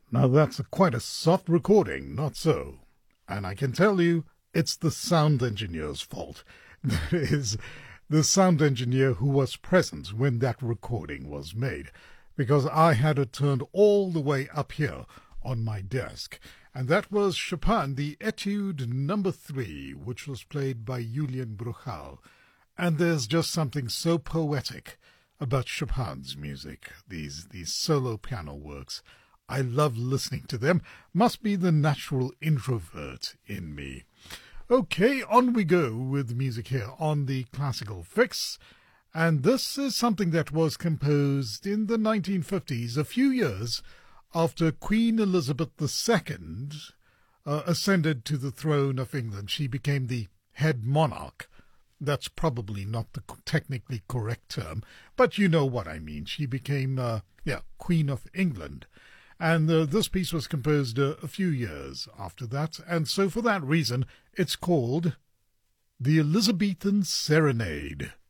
Now that's quite a soft recording, not so? And I can tell you, it's the sound engineer's fault. That is, the sound engineer who was present when that recording was made, because I had it turned all the way up here on my desk. And that was Chopin, the Etude Number 3, which was played by Julian Bruchal. And there's just something so poetic about Chopin's music, these solo piano works. I love listening to them. Must be the natural introvert in me. Okay, on we go with music here on the Classical Fix. And this is something that was composed in the 1950s, a few years after Queen Elizabeth II ascended to the throne of England. She became the head monarch. That's probably not the technically correct term, but you know what I mean. She became, Queen of England. And this piece was composed a few years after that, and so for that reason, it's called The Elizabethan Serenade.